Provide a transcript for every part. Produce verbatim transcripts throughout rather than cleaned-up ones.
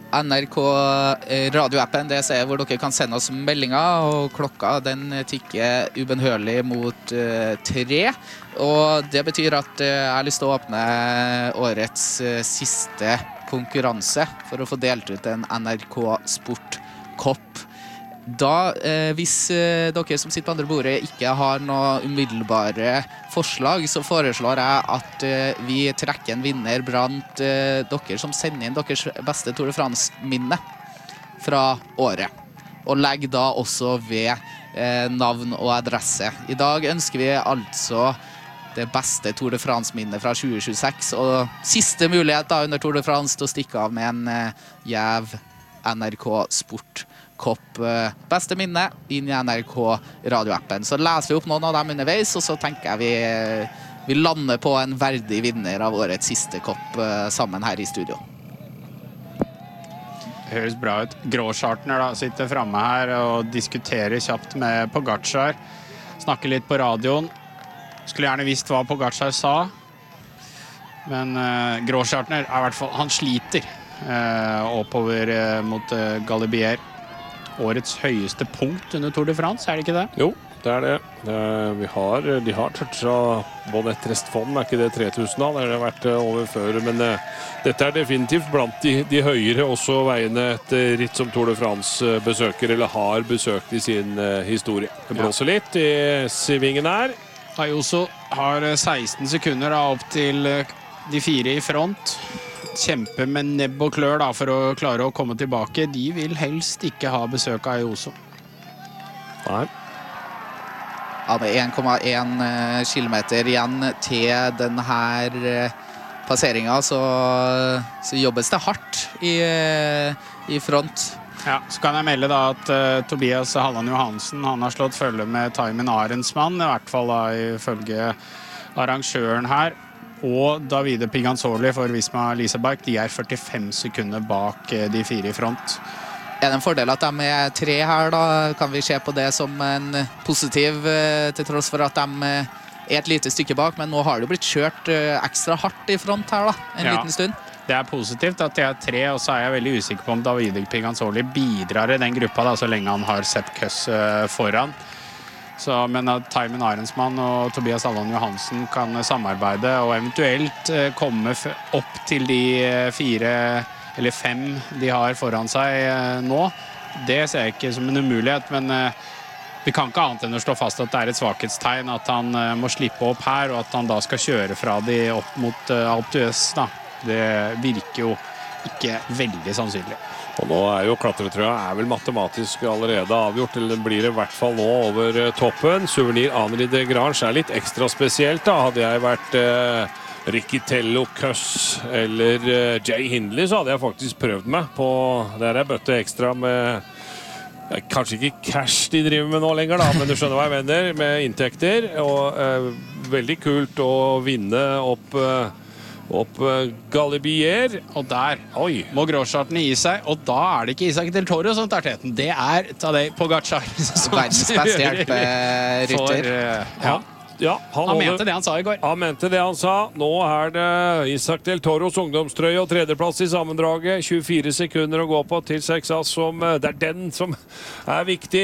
N R K radioappen, det er hvor dere kan sende oss meldinger, og klokka den tikker ubenhørlig mot uh, tre. Og det betyr at uh, jeg har lyst til å åpne årets uh, siste konkurranse for å få delt ut en N R K Sport-kopp. Da, eh, hvis eh, dere som sitter på andre bordet ikke har noen umiddelbare forslag, så foreslår jeg at eh, vi trekker en vinner blant eh, dere som sender inn deres beste Tour de France-minne fra året. Og legg da også ved eh, navn og adresse. I dag ønsker vi altså det beste Tour de France-minnet fra tjue tjueseks, og siste mulighet da under Tour de France til å stikke av med en eh, jæv N R K Sport kopp beste minne inn i N R K radioappen. Så leser vi opp noen av dem underveis, og så tenker jeg vi, vi lander på en verdig vinner av årets siste kopp sammen her i studio. Høres bra ut. Gråsjartner da, sitter fremme her og diskuterer kjapt med Pogačar. Snakker litt på radioen. Skulle gjerne visst hva Pogačar sa. Men uh, Gråsjartner er i hvert fall, han sliter uh, oppover uh, mot uh, Galibier. Årets høyeste punkt under Tour de France, er det ikke det? Jo, det er det. Uh, vi har, de har touchet både et restfond, er ikke det tre tusen da? Det har vært uh, over før, men uh, dette er definitivt blant de, de høyere også veiene et uh, ritt som Tour de France uh, besøker, eller har besøkt i sin uh, historie. Det blåser litt i svingen her. Ayuso har seksten sekunder da, opp til uh, de fire i front. Kjempe med nebb og klør da, for å klare å komme tilbake. De vil helst ikke ha besøk av Ayuso. Nei. Ja, det er en komma en kilometer igjen til denne passeringen, så, så jobbes det hardt i, i front. Ja, så kan jeg melde da at uh, Tobias Halland Johansen, han har slått følge med Taimen Arensmann, i hvert fall da ifølge arrangøren her. Og Davide Piganzoli for Visma Leasebike, de er førtifem sekunder bak de fire i front. Er det en fordel at de er tre her da? Kan vi se på det som en positiv, til tross for at de er et lite stykke bak, men nå har det blitt kjørt ekstra hardt i front her da, en ja. liten stund. Det er positivt at de er tre, og så er jeg veldig usikker på om Davide Piganzoli bidrar i den gruppa da, så lenge han har Sepp Kuss foran. Så, men at Taimen Arensmann og Tobias Halland Johansen kan samarbeide og eventuelt eh, komme opp til de fire eller fem de har foran seg eh, nå, det ser jeg ikke som en umulighet, men eh, vi kan ikke annet enn å slå fast at det er et svakhetstegn at han eh, må slippe opp her, og at han da skal kjøre fra de opp mot eh, Alpe d'Huez da. Det virker jo ikke veldig sannsynlig. Og nå er jo klatretrøya er vel matematisk allerede avgjort, eller blir det i hvert fall nå over toppen. Souvenir Henri de Grange er litt ekstra spesielt da. Hadde jeg vært eh, Riccitello, Kuss eller eh, Jay Hindley, så hadde jeg faktisk prøvd meg på, der jeg bøtte ekstra med, eh, kanskje ikke cash de driver med nå lenger da, men du skjønner hva jeg mener, med inntekter. Og eh, veldig kult å vinne opp eh, opp Galibier, og der Oi. må Gråsjartene gi seg, og da er det ikke Isak Del Toro som tar teten, det er Tadej Pogačar verdens beste hjelperytter. Uh, ja. Ja, han, han mente det han sa i går. Han mente det han sa. Nå er det Isak Del Toros ungdomstrøye og tredjeplass i sammendraget. tjuefire sekunder å gå på til seks ass, som det er den som er viktig.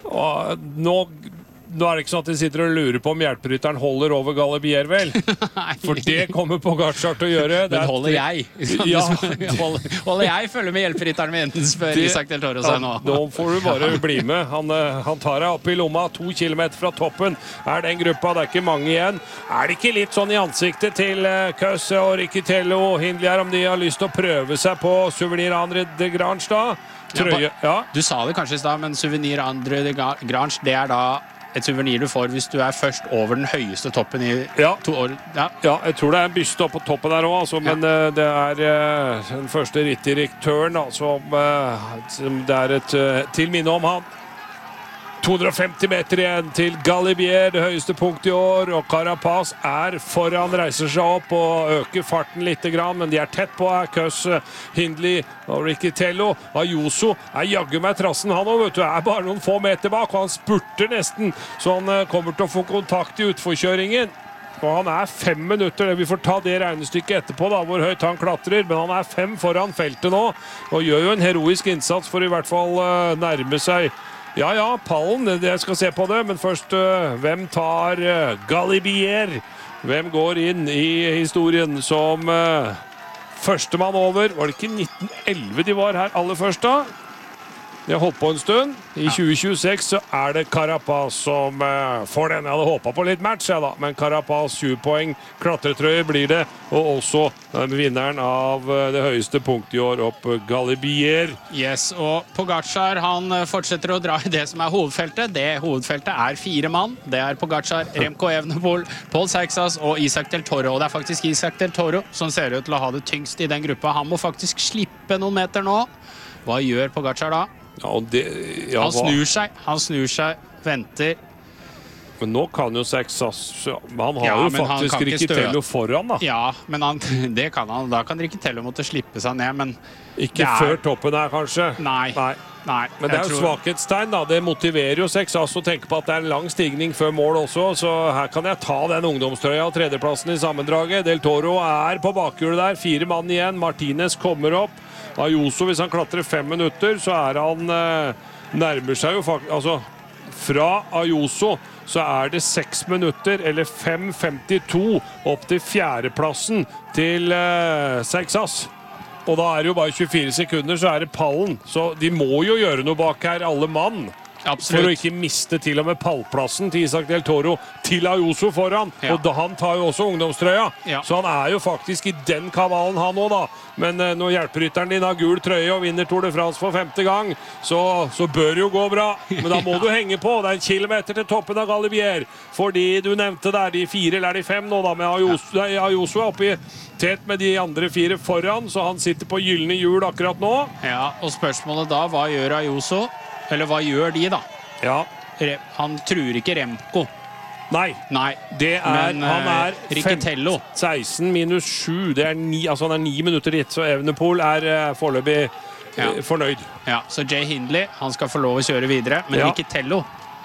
Og nå Nå er det ikke sånn at de sitter og lurer på om hjelperytteren holder over Galibier, vel? For det kommer Pogačar til å gjøre. Men holder jeg? Ja. holder, holder jeg følge med hjelperytteren min, spør det, Isak Del Toro seg nå. Nå får du bare bli med. Han, han tar deg opp i lomma, to kilometer fra toppen. Er den gruppa, det er ikke mange igjen. Er det ikke litt sånn i ansiktet til Kuss og Riccitello og Hindley her, om de har lyst til å prøve seg på Souvenir Henri de Grange da? Trøye, ja. Du sa det kanskje i sted, men Souvenir Henri de Grange, det er da et souvenir du får hvis du er først over den høyeste toppen i ja. to år. Ja. Ja, jeg tror det er en byste opp på toppen der også, altså, men ja. uh, det er uh, den første rittdirektøren, altså, uh, det er et uh, til minne om han. to hundre og femti meter igjen til Galibier, det høyeste punkt i år, og Carapaz er foran, reiser seg opp og øker farten litt grann, men de er tett på her. Kuss, Hindley og Riccitello. Ayuso er jaggu meg trassen, han også, vet du, er bare noen få meter bak, og han spurter nesten, så han uh, kommer til å få kontakt i utforkjøringen. Og han er fem minutter, vi får ta det regnestykket etterpå da, hvor høyt han klatrer, men han er fem foran feltet nå, og gjør jo en heroisk innsats for i hvert fall uh, nærme seg. Ja, ja, pallen, jeg skal se på det, men først, uh, hvem tar uh, Galibier? Hvem går inn i historien som uh, førstemann over? Var det ikke nitten elleve de var her aller først da? De har holdt på en stund. I tjue tjueseks så er det Carapaz som uh, får den. Jeg hadde håpet på litt match, ja da. Men Carapaz tjue poeng. Klatretrøye blir det. Og også uh, vinneren av uh, det høyeste punktet i år opp uh, Galibier. Yes, og Pogacar han fortsetter å dra i det som er hovedfeltet. Det hovedfeltet er fire mann. Det er Pogacar, Remco Evenepoel, Paul Seixas og Isaac Del Toro. Og det er faktisk Isaac Del Toro som ser ut til å ha det tyngst i den gruppa. Han må faktisk slippe noen meter nå. Hva gjør Pogacar da? Ja, og det, ja, han snur seg, han snur seg, venter. Men nå kan jo Seixas, han har Ja, jo men han faktisk kan ikke Riccitello støte. foran da. Ja, men han, det kan han. Da kan Riccitello måtte slippe seg ned, men Ikke det er- før toppen her, kanskje. Nei, Nei. nei. Men det er jeg jo tror- svakhetstegn da, det motiverer jo Seixas å tenke på at det er en lang stigning før mål også, så her kan jeg ta den ungdomstrøya og tredjeplassen i sammendraget. Del Toro er på bakhjulet der, fire mann igjen, Martinez kommer opp. Ayuso, hvis han klatrer fem minutter, så er han eh, nærmer seg jo faktisk, altså fra Ayuso så er det seks minutter, eller fem femtito opp til fjerdeplassen til eh, Seixas. Og da er det jo bare tjuefire sekunder, så er det pallen. Så de må jo gjøre noe bak her, alle mann. Absolutt. For å ikke miste til og med pallplassen til Isaac Del Toro til Ayuso foran. Ja. Og da, han tar jo også ungdomstrøya. Ja. Så han er jo faktisk i den kabalen han også da. Men eh, når hjelperytteren din har gul trøye og vinner Tour de France for femte gang, så, så bør det jo gå bra. Men da må du henge på. Det er en kilometer til toppen av Galibier. Fordi du nevnte der de fire eller de fem nå da, med Ayuso, nei, Ayuso er oppe i tett med de andre fire foran, så han sitter på gyllene hjul akkurat nå. Ja, og spørsmålet da, hva gjør Ayuso? Eller hva gjør de da? Ja. Re- Han truer ikke Remco. Nei. Nei, Det er, men han er eh, Riccitello. seksten minus sju, det er ni, altså han er ni minutter dit, så Evenepoel er uh, foreløpig uh, Ja. fornøyd. Ja, så Jay Hindley, han skal få lov å kjøre videre, men Ja. Riccitello,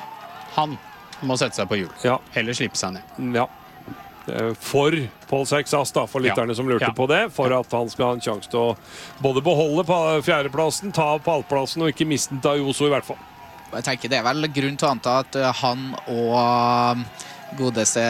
han må sette seg på hjul. Ja. Eller slippe seg ned. Ja. Eh, For Paul Seixas da, for lytterne Ja. som lurte Ja. på det, for at han skal ha en sjanse til å både beholde pa- fjerdeplassen, ta pallplassen og ikke miste den til Ayuso i hvert fall. Jeg tenker Det er vel grunn til å anta at eh, han og godeste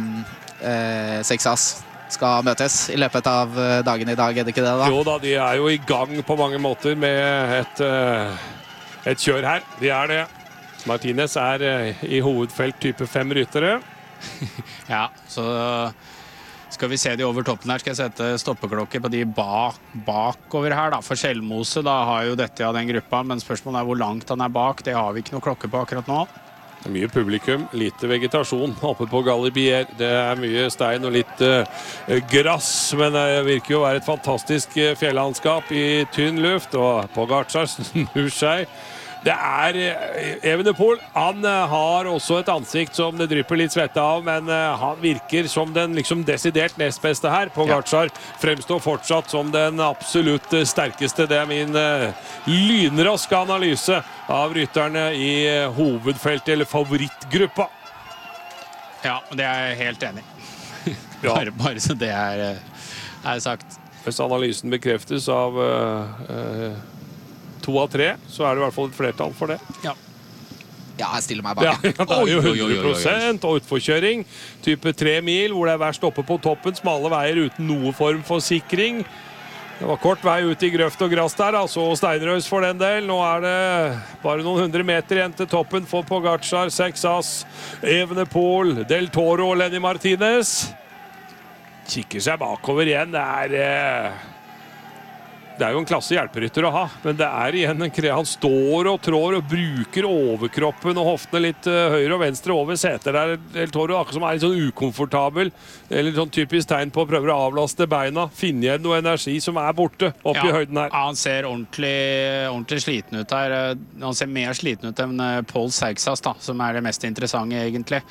eh, Seixas skal møtes i løpet av eh, dagen i dag, er det ikke det da? Jo da, de er jo i gang på mange måter med et, eh, et kjør her. De er det. Martinez er eh, i hovedfelt type fem ryttere. Ja, så skal vi se de over toppen her, skal jeg sette stoppeklokke på de bak, bakover her da. For Skjellmose da har jo dette av den gruppa, men spørsmålet er hvor langt han er bak. Det har vi ikke noe klokke på akkurat nå. Det er mye publikum, lite vegetasjon oppe på Galibier. Det er mye stein og litt uh, grass, men det virker jo å være et fantastisk uh, fjellandskap i tynn luft, og Pogacar snur seg. Det er uh, Evenepoel. Han uh, har også et ansikt som det drypper litt svette av, men uh, han virker som den liksom desidert nest beste her. Pogacar fremstår fortsatt som den absolutt uh, sterkeste. Det er min uh, lynraske analyse av rytterne i uh, hovedfeltet, eller favorittgruppa. Ja, det er jeg helt enig i. Ja. bare, bare så det er, eh, er sagt. Hvis analysen bekreftes av uh, uh, to av tre, så er det i hvert fall et flertall for det. Ja. Ja, jeg stiller meg Ja, bak. det er jo Oi, oi, oi, oi, oi. hundre prosent og utforkjøring. Type tre mil, hvor det er verst oppe på toppen, smale veier uten noe form for sikring. Det var kort vei ut i grøft og grass der, altså Steinrøys for den del. Nå er det bare noen hundre meter igjen til toppen for Pogacar, Seixas, Evenepoel, Del Toro og Lenny Martinez. Kikker seg bakover igjen. Det er, eh, det er jo en klasse hjelperytter å ha, men det er igjen en kre. Han står og trår og bruker overkroppen og hoftene litt eh, høyre og venstre over seter der. Del Toro akkurat som er litt sånn ukomfortabel, eller sånn typisk tegn på å prøve å avlaste beina, finne igjen noe energi som er borte opp i høyden her. Ja, han ser ordentlig, ordentlig sliten ut her. Han ser mer sliten ut enn Paul Seixas, da, som er det mest interessante, egentlig.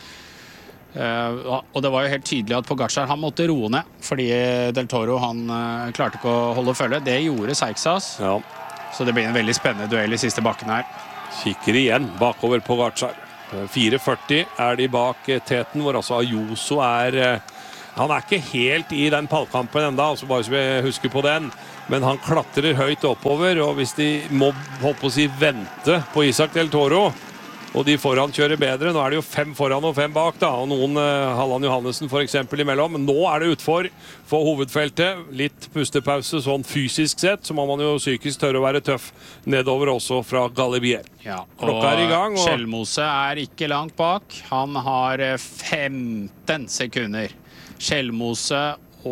Uh, og det var jo helt tydelig at Pogacar han måtte roe ned, fordi Del Toro han uh, klarte ikke å holde følge. Det gjorde Seixas, Ja. så det blir en veldig spennende duell i siste bakken her. Kikker igjen bakover Pogacar. fire førti er de bak teten, hvor altså Ayuso er... Han er ikke helt i den pallkampen enda, altså bare så vi husker på den. Men han klatrer høyt oppover, og hvis de må holde på å si vente på Isak Del Toro, og de foran kjører bedre, nå er det jo fem foran og fem bak da, og noen uh, Halland Johannessen for eksempel imellom, men nå er det utfor for hovedfeltet, litt pustepause sånn fysisk sett, så må man jo psykisk tørre å være tøff nedover også fra Galibier. Ja, Klokka er i gang. Og Skjelmose er ikke langt bak, han har femten sekunder. Skjelmose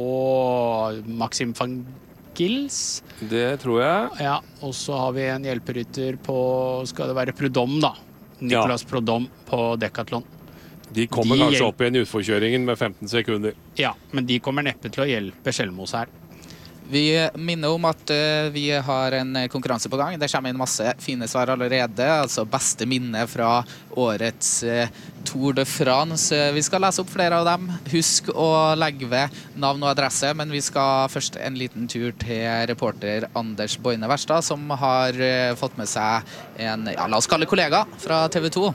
og Maxim van Gils. Det tror jeg. Ja, og så har vi en hjelperytter på, skal det være Prudhomme da, Nicolas ja. Prudhomme på Decathlon. De kommer de kanskje opp igjen i utforkjøringen med femten sekunder. Ja, men de kommer neppe til å hjelpe Skjelmose her. Vi minner om at uh, vi har en konkurranse på gang. Det kommer inn masse fine svar allerede. Altså beste minne fra årets uh, Tour de France. Vi skal lese opp flere av dem. Husk å legge ved navn og adresse, men vi skal først en liten tur til reporter Anders Boine Verstad, som har uh, fått med seg en, ja, la oss kalle kollega fra T V to.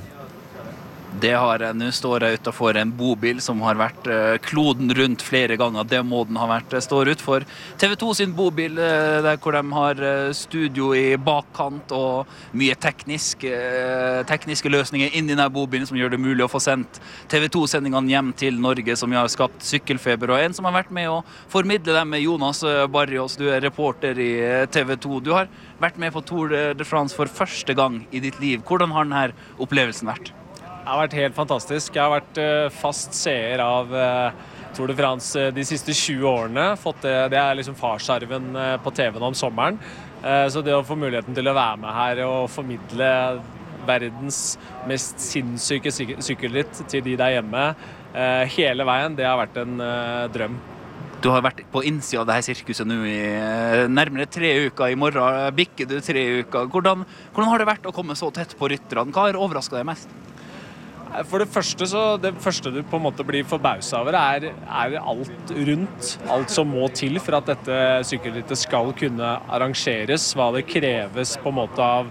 Det har jeg. Nå står jeg utenfor en bobil som har vært uh, kloden rundt flere ganger. Det må den ha vært. Jeg står utenfor T V to sin bobil, uh, der hvor de har uh, studio i bakkant og mye teknisk, uh, tekniske løsninger inn i denne bobilen som gjør det mulig å få sendt T V to-sendingene hjem til Norge, som har skapt sykkelfeber. Og en som har vært med å formidle dem med Jonas Barrios. Du er reporter i uh, T V to. Du har vært med på Tour de France for første gang i ditt liv. Hvordan har denne opplevelsen vært? Det har vært helt fantastisk. Jeg har vært uh, fast seer av uh, Tour de France uh, de siste tjue årene. Fått det, det er liksom farsarven uh, på T V-en om sommeren. Uh, så det å få muligheten til å være med her og formidle verdens mest sinnssyke syk sykkelritt til de der hjemme uh, hele veien, det har vært en uh, drøm. Du har vært på innsida av dette sirkuset nå i uh, nærmere tre uker. I morgen bikker du tre uker. Hvordan, hvordan har det vært å komme så tett på rytterne? Hva har overrasket deg mest? For det første, så det første du på en måte blir forbauset over er, er alt rundt, alt som må til for at dette sykkelrittet skal kunne arrangeres, hva det kreves på en måte av,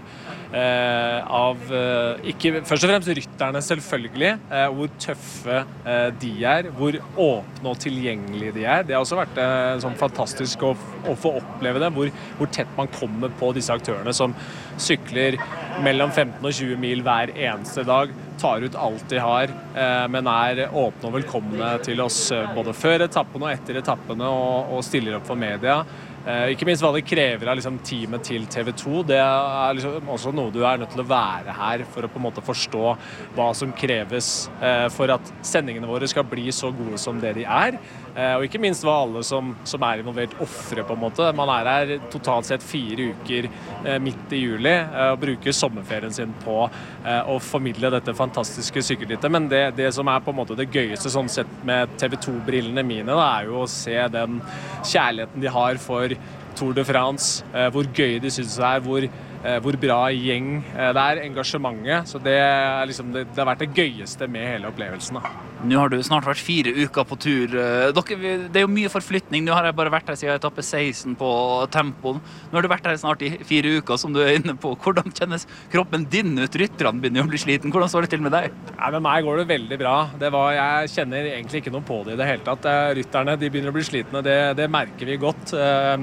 eh, av eh, ikke først og fremst rytterne selvfølgelig, eh, hvor tøffe eh, de er, hvor åpne og tilgjengelige de er. Det har også vært eh, sånn fantastisk å, å få oppleve det, hvor, hvor tett man kommer på disse aktørene som sykler mellom femten og tjue mil hver eneste dag, tar ut alt de har, eh, men er åpne og velkomne til oss både før etappene og etter etappene, og, og stiller opp for media. Eh, ikke minst hva det krever av liksom, teamet til T V to. Det er liksom også noe du er nødt til å være her for å på en måte forstå hva som kreves eh, for at sendingene våre skal bli så gode som det de er. Eh, og ikke minst hva alle som, som er involvert offre på en måte. Man er her totalt sett fire uker eh, midt i juli eh, og bruker sommerferien sin på eh, å formidle dette fantastiske sykkelrittet. Men det, det som er på en måte det gøyeste sånn sett med T V to-brillene mine, da, er jo å se den kjærligheten de har for Tour de France, eh, hvor gøy de synes det er, hvor, eh, hvor bra gjeng eh, det er, engasjementet. Så det, er liksom, det, det har vært det gøyeste med hele opplevelsen. Da. Nå har du snart vært fire uker på tur. Dere, det er jo mye forflytning. Nå har jeg bare vært her siden etappe seksten på tempoen. Nå har du vært her snart i fire uker, som du er inne på. Hvordan kjennes kroppen din ut? Rytterne begynner å bli sliten. Hvordan står det til med deg? Ja, med meg går det veldig bra. Det var, jeg kjenner egentlig ikke noe på det i det hele tatt. Rytterne de begynner å bli slitne, det, det merker vi godt.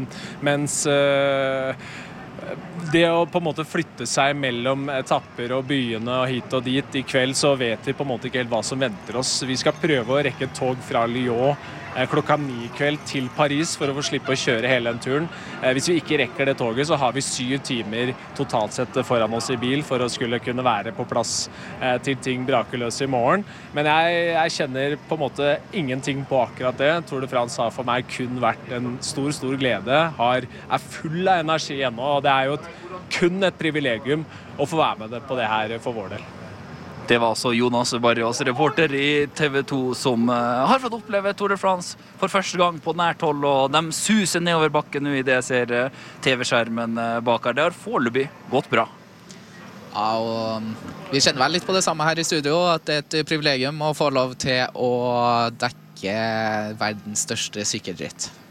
Mens det å på en måte flytte seg mellom etapper og byene og hit og dit i kveld, så vet vi på en måte ikke helt hva som venter oss. Vi skal prøve å rekke et tog fra Lyon klokka ni i kveld til Paris for å få slippe å kjøre hele den turen. Hvis vi ikke rekker det toget, så har vi syv timer totalt sett foran oss i bil for å skulle kunne være på plass til ting braker løs i morgen. Men jeg, jeg kjenner på en måte ingenting på akkurat det. Tour de France har for meg kun vært en stor, stor glede. Har, er full av energi ennå, og det er jo et, kun et privilegium å få være med det på det her for vår del. Det var altså Jonas Barrios, reporter i T V to, som uh, har fått oppleve Tour de France for første gang på nært hold, og de suser nedover bakken nå i det jeg ser uh, T V-skjermen uh, bak her. Det har foreløpig gått bra. Ja, og vi kjenner vel litt på det samme her i studio, at det er et privilegium å få lov til å dekke verdens største sykkelritt.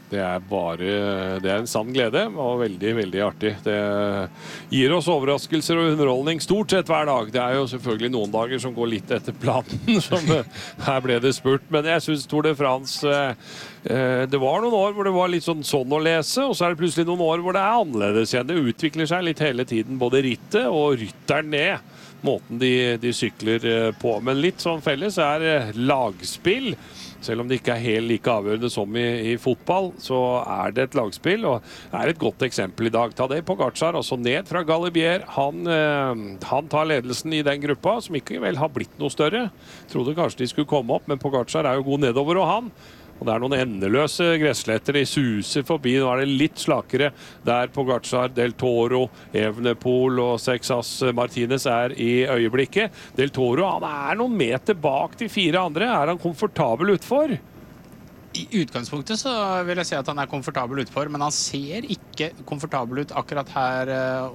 Det er bare det er en sann glede, og veldig, veldig artig. Det gir oss overraskelser og underholdning stort sett hver dag. Det er jo selvfølgelig noen dager som går litt etter planen, som her ble det spurt. Men jeg synes Tour de France, det var noen år hvor det var litt sånn sånn å lese, og så er det plutselig noen år hvor det er annerledes igjen. Det utvikler seg litt hele tiden, både rittet og rytteren ned. Måten de, de sykler på. Men litt sånn felles er lagspill. Selv om det ikke er helt like avgjørende som i, i fotball, så er det et lagspill, og det er et godt eksempel i dag. Tadej Pogačar, altså ned fra Galibier. Han, eh, han tar ledelsen i den gruppa, som ikke vel har blitt noe større. Trodde kanskje de skulle komme opp, men Pogačar er jo god nedover, og han. Og det er noen endeløse gressletter, de suser forbi. Nå er det litt slakere der Pogačar, Del Toro, Evenepoel og Sexas Martinez er i øyeblikket. Del Toro, han er noen meter bak de fire andre. Er han komfortabel utfor? I utgangspunktet så vil jeg si at han er komfortabel utfor, men han ser ikke komfortabel ut akkurat her,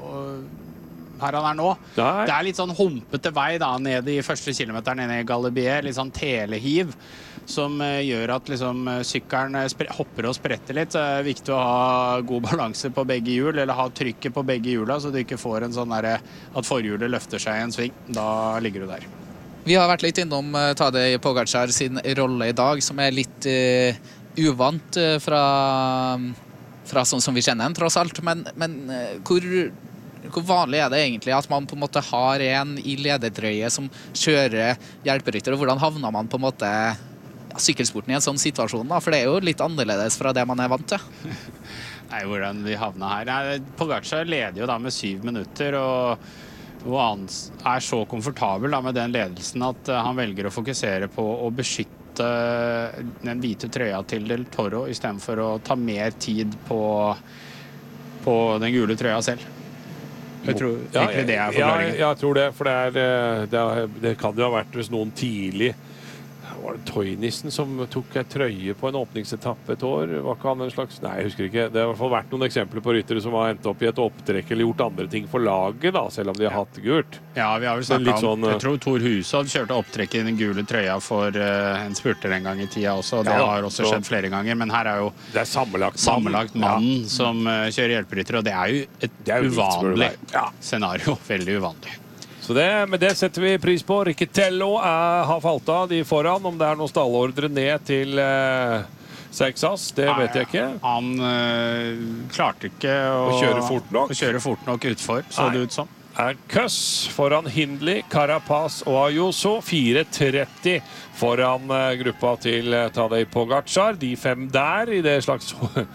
her han er nå. Nei. Det er litt sånn humpete vei da, ned i første kilometer ned i Galibier, litt sånn telehiv, som gjør at liksom, sykkelen hopper og spretter litt. Så det er viktig å ha god balanse på begge hjul, eller ha trykket på begge hjula, så du ikke får en sånn der, at forhjulet løfter seg i en sving. Da ligger du der. Vi har vært litt innom uh, Tadej Pogačar sin rolle i dag, som er litt uh, uvant uh, fra, fra sånn som vi kjenner den, tross alt. Men, men uh, hvor, hvor vanlig er det egentlig at man på en måte har en i ledertrøye som kjører hjelperytter, og hvordan havner man på en måte sykkelsporten i en sånn situasjon da? For det er jo litt annerledes fra det man er vant til. Nei, hvordan vi havna her. Nei, Pogačar leder jo da med syv minutter, og, og han er så komfortabel da med den ledelsen at han velger å fokusere på å beskytte den hvite trøya til Del Toro, i stedet for å ta mer tid på, på den gule trøya selv. Jeg tror Ja, egentlig det er ja, forklaringen. jeg tror det, for det, er, det, er, det kan jo ha vært hvis noen tidlig. Var det Toynissen som tok en trøye på en åpningsetappe et år? Var ikke han en slags... Nei, jeg husker ikke. Det har i hvert fall vært noen eksempler på ryttere som har endt opp i et opptrekk eller gjort andre ting for laget, da, selv om de har hatt gult. Ja, vi har vel Men snakket litt om, sånn, jeg tror Thor Hushovd kjørte opptrekk i den gule trøya for uh, en spurter en gang i tida også, og det Ja, har også så- skjedd flere ganger, men her er jo Det er sammenlagt mann. sammenlagt mannen som uh, kjører hjelperytter, og det er jo et Det er jo litt, spør du uvanlig meg. Ja. scenario, veldig uvanlig. Så det, men det setter vi pris på. Riccitello er, har falt av de foran. Om det er noen stallordre ned til eh, Sexas, det vet jeg ikke. Han uh, klarte ikke å, Å kjøre fort nok. å kjøre fort nok utfor, så Nei. det ut som. Er Kuss foran Hindley, Carapaz og Ayuso. fire tretti foran eh, gruppa til eh, Tadej Pogačar. De fem der i det slags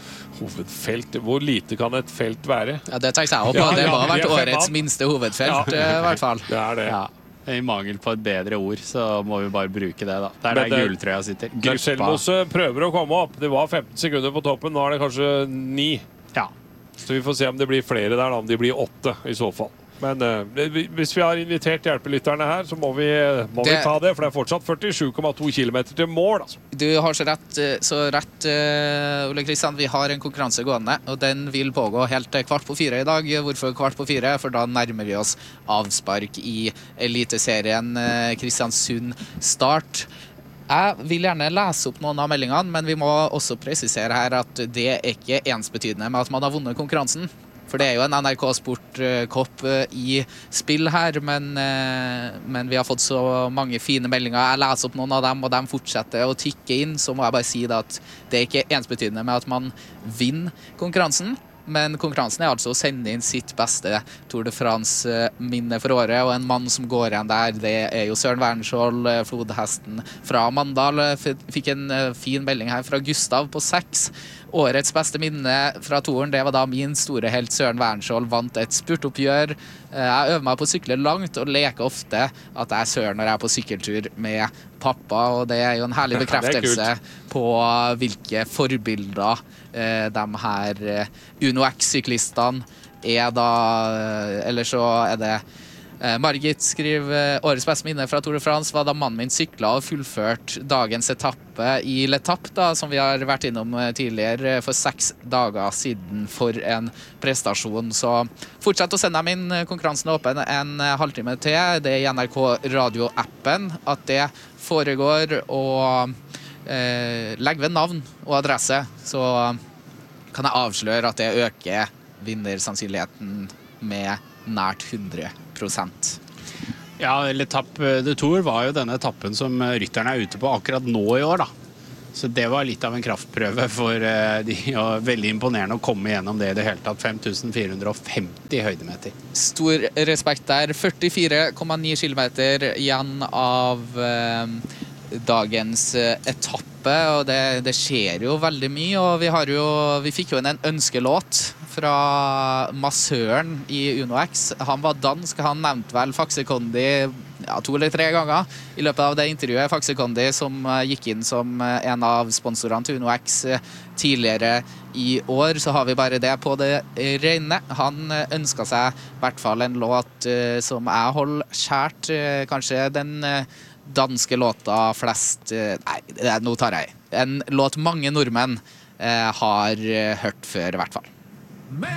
hovedfelt. Hvor lite kan et felt være? Ja, det tenkte jeg også på. Ja, Det ja, må ha vi er vært fem årets mann. minste hovedfelt, Ja. eh, i hvert fall. Det er det. Ja. I mangel på et bedre ord, så må vi bare bruke det da. Der Men der det- gultrøya sitter. Selmose prøver å komme opp. Det var femten sekunder på toppen. Nå er det kanskje ni. Ja. Så vi får se om det blir flere der, da. Om de blir åtte i så fall. Men eh, hvis vi har invitert hjelpelytterne her, så må vi, må vi Det- ta det. For det er fortsatt førtisju komma to kilometer til mål. Altså. Du har så rett, eh, så rett eh, Ole Kristian. Vi har en konkurranse gående, og den vil pågå helt til kvart på fire i dag. Hvorfor kvart på fire? For da nærmer vi oss avspark i Eliteserien eh, Kristiansund Start. Jeg vil gjerne lese opp noen av meldingene, men vi må også presisere her at det er ikke ensbetydende med at man har vunnet konkurransen. For det er jo en N R K Sport-kopp i spill her, men, eh, men vi har fått så mange fine meldinger. Jeg leser opp noen av dem, og de fortsetter å tikke inn. Så må jeg bare si det at det er ikke ensbetydende med at man vinner konkurransen. Men konkurransen er altså å sende inn sitt beste Tour de France-minne for året, og en mann som går igjen der, det er jo Søren Wernskjold, flodhesten fra Mandal. Fikk en fin melding her fra Gustav på seks. Årets beste minne fra toren, det var da min store helt Søren Wernskjold vant et spurtoppgjør. Jeg øver meg på å sykle langt og leker ofte at jeg er Søren når jeg er på sykkeltur med pappa, og det er jo en herlig bekreftelse på hvilke forbilder eh, de her eh, Uno X-syklistene er da. Eller så er det eh, Margit skriver årets beste minne fra Tour de France var da mannen min sykla og fullført dagens etappe i L'Etappe, da, som vi har vært innom tidligere, for seks dager siden. For en prestasjon. Så fortsett å sende dem inn. Konkurransen er åpen en halvtime til. Det er i N R K Radio-appen at det foregår, og eh, legg ved navn og adresse, så kan jeg avsløre at det øker vinnersannsynligheten med nært hundre prosent. Ja, l'Etape de Tour var jo denne etappen som rytterne er ute på akkurat nå i år, da. Så det var litt av en kraftprøve for de, og veldig imponerende å komme gjennom det i det hele tatt. fem tusen fire hundre og femti høydemeter. Stor respekt der. førtifire komma ni kilometer igjen av eh, dagens etappe, og det, det skjer jo veldig mye, og vi, har jo, vi fikk jo en, en ønskelåt fra massøren i Uno X. Han var dansk, han nevnte vel Faxe Kondi ja, to eller tre ganger i løpet av det intervjuet. Faxe Kondi som gikk inn som en av sponsorene til Uno X tidligere i år, så har vi bare det på det rene. Han ønsket seg i hvert fall en låt som jeg holder kjært, kanskje den danske låta flest, nei, nå tar jeg, en låt mange nordmenn har hørt før i hvert fall.